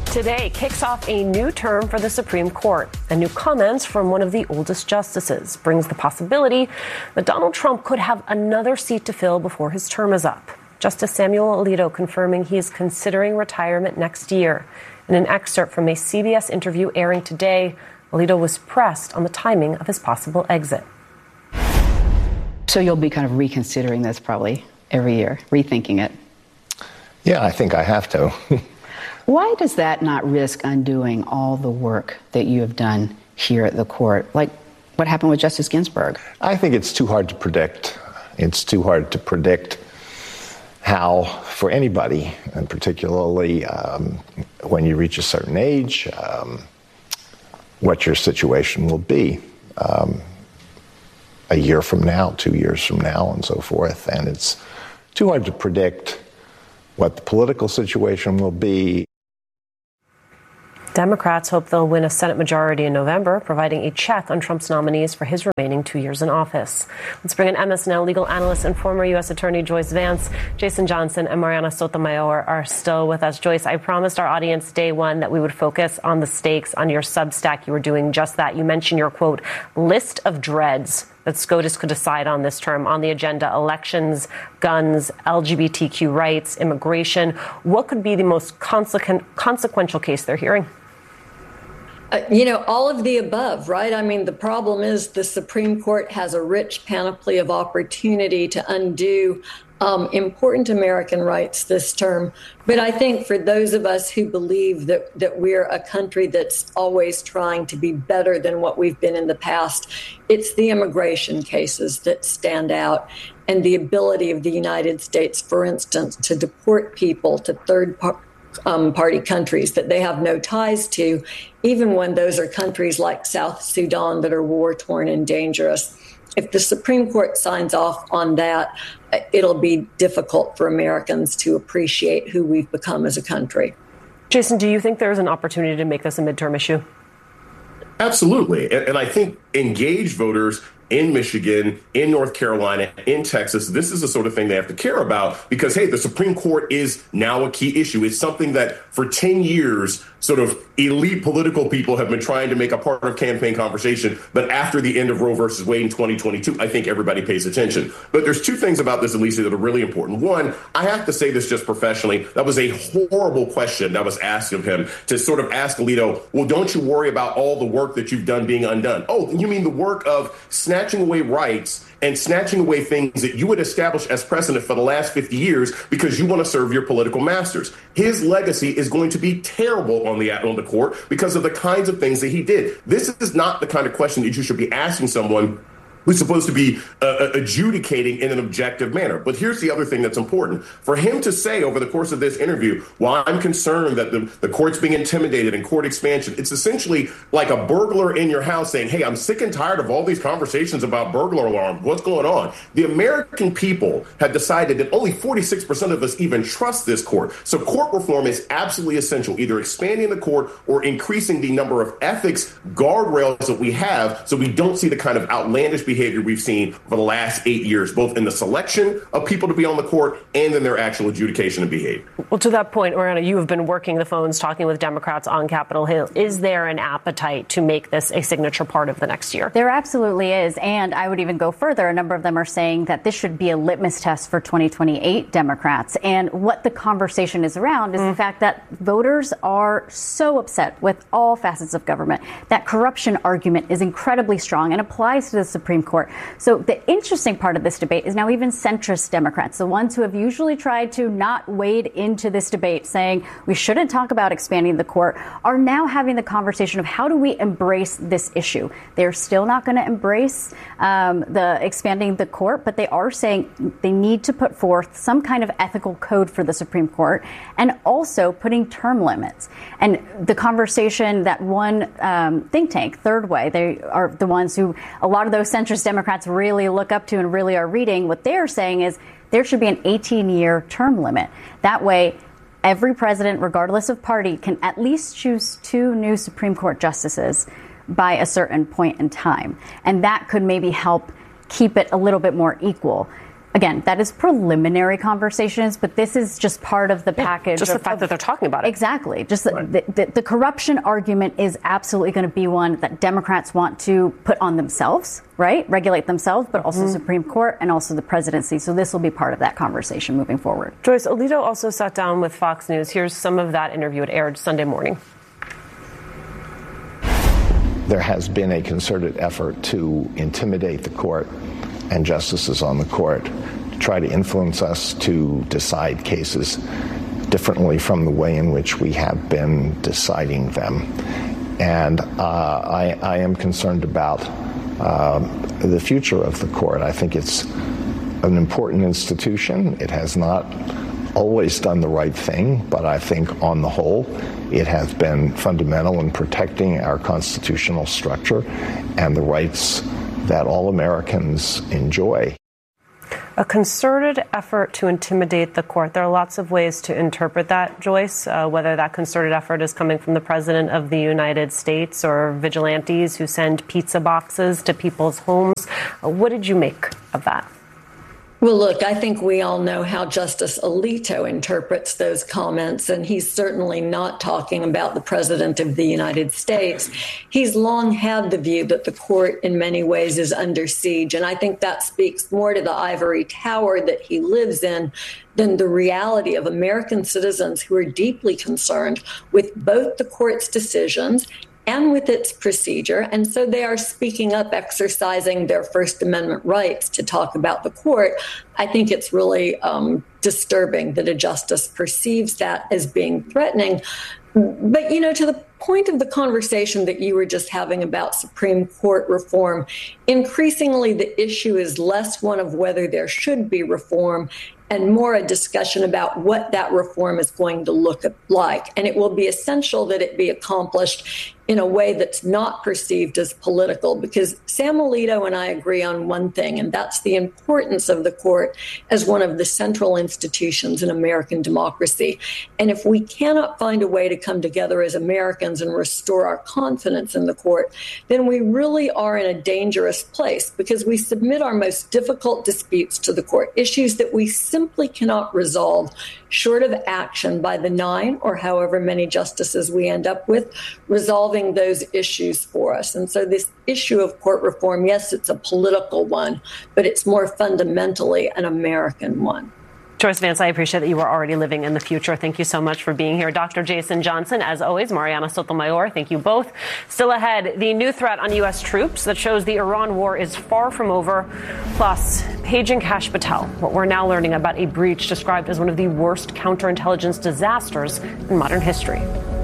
Today kicks off a new term for the Supreme Court, and new comments from one of the oldest justices brings the possibility that Donald Trump could have another seat to fill before his term is up. Justice Samuel Alito confirming he is considering retirement next year. In an excerpt from a CBS interview airing today, Alito was pressed on the timing of his possible exit. So you'll be kind of reconsidering this probably every year, rethinking it? Yeah, I think I have to. Why does that not risk undoing all the work that you have done here at the court, like what happened with Justice Ginsburg? I think it's too hard to predict. It's too hard to predict how, for anybody, and particularly when you reach a certain age, what your situation will be a year from now, 2 years from now, and so forth. And it's too hard to predict what the political situation will be. Democrats hope they'll win a Senate majority in November, providing a check on Trump's nominees for his remaining 2 years in office. Let's bring in MSNL legal analyst and former U.S. Attorney Joyce Vance. Jason Johnson and Mariana Sotomayor are still with us. Joyce, I promised our audience day one that we would focus on the stakes. On your Substack, you were doing just that. You mentioned your, quote, list of dreads that SCOTUS could decide on this term. On the agenda, elections, guns, LGBTQ rights, immigration. What could be the most consequential case they're hearing? All of the above, right? I mean, the problem is the Supreme Court has a rich panoply of opportunity to undo important American rights this term. But I think for those of us who believe that we're a country that's always trying to be better than what we've been in the past, it's the immigration cases that stand out, and the ability of the United States, for instance, to deport people to third-party countries that they have no ties to, even when those are countries like South Sudan that are war-torn and dangerous. If the Supreme Court signs off on that, it'll be difficult for Americans to appreciate who we've become as a country. Jason, do you think there's an opportunity to make this a midterm issue? Absolutely. And I think engaged voters in Michigan, in North Carolina, in Texas, this is the sort of thing they have to care about because, hey, the Supreme Court is now a key issue. It's something that for 10 years, sort of elite political people have been trying to make a part of campaign conversation. But after the end of Roe versus Wade in 2022, I think everybody pays attention. But there's two things about this, Alicia, that are really important. One, I have to say this just professionally. That was a horrible question that was asked of him to sort of ask Alito, well, don't you worry about all the work that you've done being undone? Oh, you mean the work of snatching away rights and snatching away things that you would establish as precedent for the last 50 years because you want to serve your political masters. His legacy is going to be terrible on the court because of the kinds of things that he did. This is not the kind of question that you should be asking someone who's supposed to be adjudicating in an objective manner. But here's the other thing that's important. For him to say over the course of this interview, while I'm concerned that the court's being intimidated and court expansion, it's essentially like a burglar in your house saying, hey, I'm sick and tired of all these conversations about burglar alarms. What's going on? The American people have decided that only 46% of us even trust this court. So court reform is absolutely essential, either expanding the court or increasing the number of ethics guardrails that we have so we don't see the kind of outlandish behavior we've seen for the last 8 years, both in the selection of people to be on the court and in their actual adjudication of behavior. Well, to that point, Mariana, you have been working the phones, talking with Democrats on Capitol Hill. Is there an appetite to make this a signature part of the next year? There absolutely is. And I would even go further. A number of them are saying that this should be a litmus test for 2028 Democrats. And what the conversation is around is the fact that voters are so upset with all facets of government. That corruption argument is incredibly strong and applies to the Supreme Court. So the interesting part of this debate is now even centrist Democrats, the ones who have usually tried to not wade into this debate, saying we shouldn't talk about expanding the court, are now having the conversation of how do we embrace this issue. They're still not going to embrace the expanding the court, but they are saying they need to put forth some kind of ethical code for the Supreme Court and also putting term limits. And the conversation that one think tank, Third Way, they are the ones who a lot of those centrist Democrats really look up to and really are reading. What they're saying is there should be an 18-year term limit. That way, every president, regardless of party, can at least choose 2 new Supreme Court justices by a certain point in time. And that could maybe help keep it a little bit more equal. Again, that is preliminary conversations, but this is just part of the package. Just the fact that they're talking about it. Exactly. Just the corruption argument is absolutely going to be one that Democrats want to put on themselves, right? Regulate themselves, but also the Supreme Court and also the presidency. So this will be part of that conversation moving forward. Joyce, Alito also sat down with Fox News. Here's some of that interview. It aired Sunday morning. There has been a concerted effort to intimidate the court and justices on the court, to try to influence us to decide cases differently from the way in which we have been deciding them. And I am concerned about the future of the court. I think it's an important institution. It has not always done the right thing, but I think on the whole, it has been fundamental in protecting our constitutional structure and the rights that all Americans enjoy. A concerted effort to intimidate the court. There are lots of ways to interpret that, Joyce, whether that concerted effort is coming from the President of the United States or vigilantes who send pizza boxes to people's homes. What did you make of that? Well, look, I think we all know how Justice Alito interprets those comments, and he's certainly not talking about the President of the United States. He's long had the view that the court in many ways is under siege, and I think that speaks more to the ivory tower that he lives in than the reality of American citizens who are deeply concerned with both the court's decisions and with its procedure. And so they are speaking up, exercising their First Amendment rights to talk about the court. I think it's really disturbing that a justice perceives that as being threatening. But, you know, to the point of the conversation that you were just having about Supreme Court reform, increasingly the issue is less one of whether there should be reform and more a discussion about what that reform is going to look like. And it will be essential that it be accomplished in a way that's not perceived as political, because Sam Alito and I agree on one thing, and that's the importance of the court as one of the central institutions in American democracy. And if we cannot find a way to come together as Americans and restore our confidence in the court, then we really are in a dangerous place, because we submit our most difficult disputes to the court, issues that we simply cannot resolve short of action by the 9 or however many justices we end up with, resolving those issues for us. And so this issue of court reform, yes, it's a political one, but it's more fundamentally an American one. Joyce Vance, I appreciate that you are already living in the future. Thank you so much for being here. Dr. Jason Johnson, as always, Mariana Sotomayor, thank you both. Still ahead, the new threat on U.S. troops that shows the Iran war is far from over. Plus, paging Kash Patel, what we're now learning about a breach described as one of the worst counterintelligence disasters in modern history.